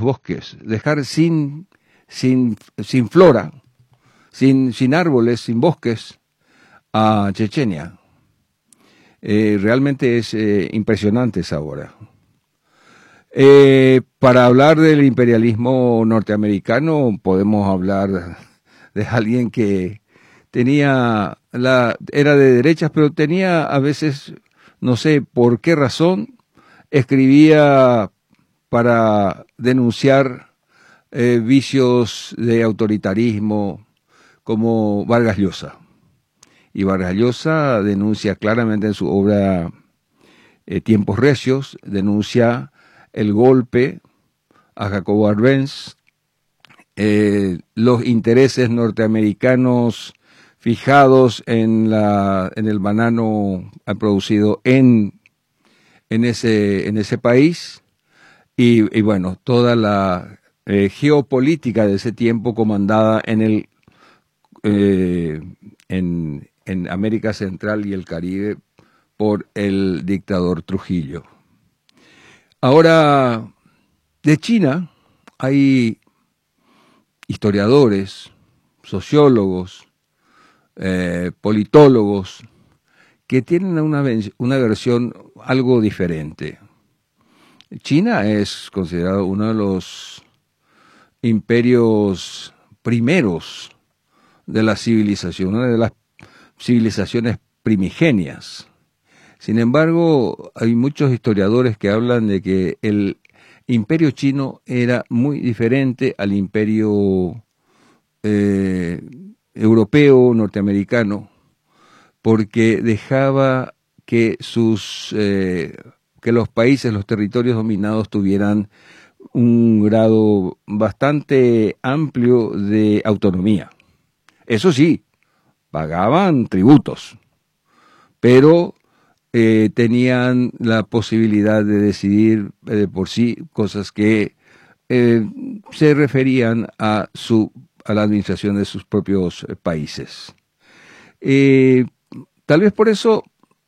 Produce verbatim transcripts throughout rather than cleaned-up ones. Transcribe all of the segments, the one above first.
bosques, dejar sin, sin, sin flora, sin, sin árboles, sin bosques, a Chechenia. Eh, realmente es eh, impresionante esa obra. Eh, para hablar del imperialismo norteamericano podemos hablar de alguien que tenía la era de derechas, pero tenía a veces, no sé por qué razón, escribía para denunciar eh, vicios de autoritarismo como Vargas Llosa. Y Vargas Llosa denuncia claramente en su obra eh, Tiempos Recios, denuncia el golpe a Jacobo Arbenz, eh, los intereses norteamericanos fijados en la en el banano producido en en ese en ese país y, y bueno, toda la eh, geopolítica de ese tiempo comandada en el eh, en en América Central y el Caribe por el dictador Trujillo. Ahora, de China hay historiadores, sociólogos, eh, politólogos, que tienen una, una versión algo diferente. China es considerado uno de los imperios primeros de la civilización, una de las civilizaciones primigenias. Sin embargo, hay muchos historiadores que hablan de que el imperio chino era muy diferente al imperio eh, europeo, norteamericano, porque dejaba que sus eh, que los países, los territorios dominados tuvieran un grado bastante amplio de autonomía. Eso sí, pagaban tributos, pero eh, tenían la posibilidad de decidir eh, por sí cosas que eh, se referían a su a la administración de sus propios eh, países. Eh, tal vez por eso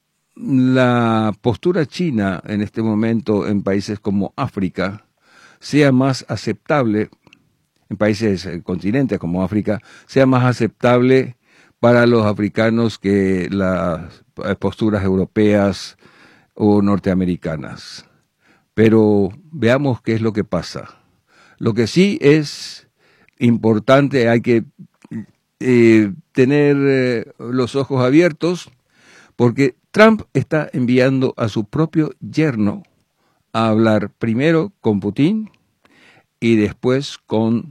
la postura china en este momento en países como África sea más aceptable, en países, en continentes como África, sea más aceptable para los africanos que las posturas europeas o norteamericanas. Pero veamos qué es lo que pasa. Lo que sí es importante, hay que eh, tener eh, los ojos abiertos, porque Trump está enviando a su propio yerno a hablar primero con Putin y después con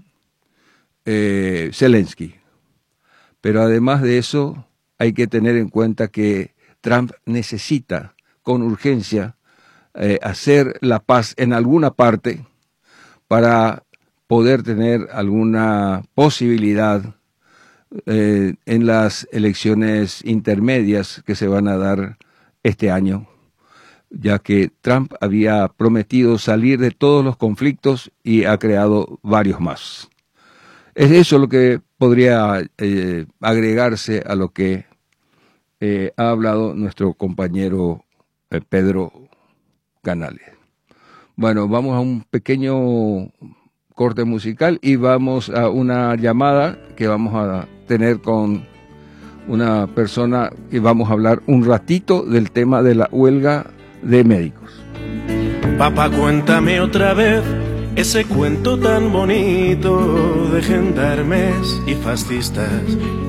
eh, Zelensky. Pero además de eso, hay que tener en cuenta que Trump necesita con urgencia eh, hacer la paz en alguna parte para poder tener alguna posibilidad eh, en las elecciones intermedias que se van a dar este año, ya que Trump había prometido salir de todos los conflictos y ha creado varios más. Es eso lo que podría eh, agregarse a lo que eh, ha hablado nuestro compañero eh, Pedro Canales. Bueno, vamos a un pequeño corte musical y vamos a una llamada que vamos a tener con una persona y vamos a hablar un ratito del tema de la huelga de médicos. Papá, cuéntame otra vez ese cuento tan bonito de gendarmes y fascistas